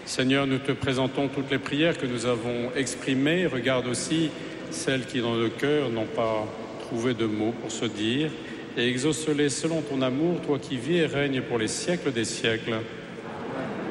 Seigneur, nous te présentons toutes les prières que nous avons exprimées. Regarde aussi celles qui, dans le cœur, n'ont pas trouvé de mots pour se dire. Et exauce-les selon ton amour, toi qui vis et règnes pour les siècles des siècles.